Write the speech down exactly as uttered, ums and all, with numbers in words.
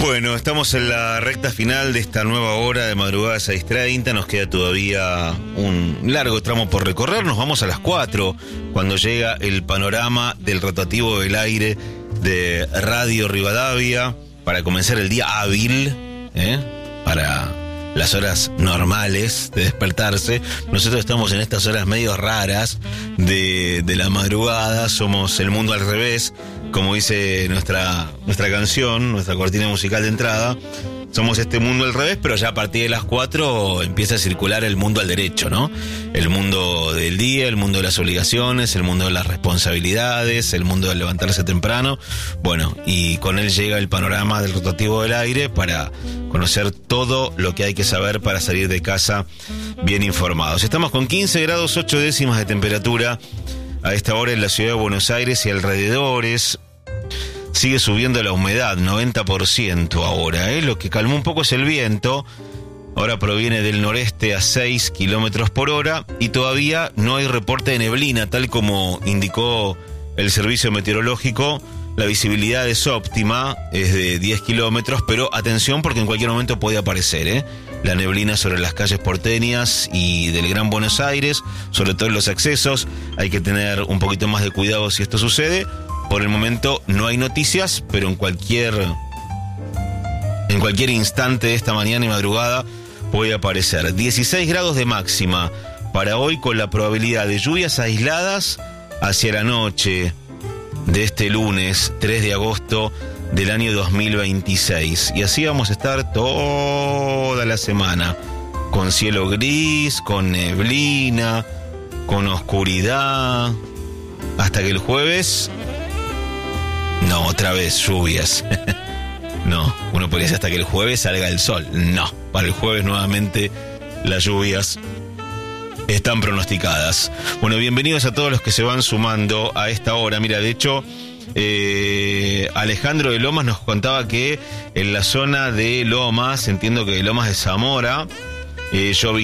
Bueno, estamos en la recta final de esta nueva hora de madrugada seis treinta. Nos queda todavía un largo tramo por recorrer. Nos vamos a las cuatro, cuando llega el panorama del rotativo del aire de Radio Rivadavia, para comenzar el día hábil, ¿eh? para las horas normales de despertarse. Nosotros estamos en estas horas medio raras de, de la madrugada. Somos el mundo al revés, como dice nuestra, nuestra canción, nuestra cortina musical de entrada. Somos este mundo al revés, pero ya a partir de las cuatro empieza a circular el mundo al derecho, ¿no? El mundo del día, el mundo de las obligaciones, el mundo de las responsabilidades, el mundo de levantarse temprano. Bueno, y con él llega el panorama del rotativo del aire para conocer todo lo que hay que saber para salir de casa bien informados. Estamos con quince grados ocho décimas de temperatura a esta hora en la ciudad de Buenos Aires y alrededores. Sigue subiendo la humedad, noventa por ciento ahora, ¿eh? Lo que calmó un poco es el viento. Ahora proviene del noreste a seis kilómetros por hora y todavía no hay reporte de neblina, tal como indicó el servicio meteorológico. La visibilidad es óptima, es de diez kilómetros, pero atención porque en cualquier momento puede aparecer, ¿eh? La neblina sobre las calles porteñas y del Gran Buenos Aires, sobre todo en los accesos. Hay que tener un poquito más de cuidado si esto sucede. Por el momento no hay noticias, pero en cualquier en cualquier instante de esta mañana y madrugada puede aparecer. dieciséis grados de máxima para hoy, con la probabilidad de lluvias aisladas hacia la noche de este lunes tres de agosto del año dos mil veintiséis. Y así vamos a estar toda la semana, con cielo gris, con neblina, con oscuridad, hasta que el jueves... No, otra vez lluvias. No, uno podría decir hasta que el jueves salga el sol. No, para el jueves nuevamente las lluvias están pronosticadas. Bueno, bienvenidos a todos los que se van sumando a esta hora. Mira, de hecho, eh, Alejandro de Lomas nos contaba que en la zona de Lomas, entiendo que de Lomas de Zamora, eh, yo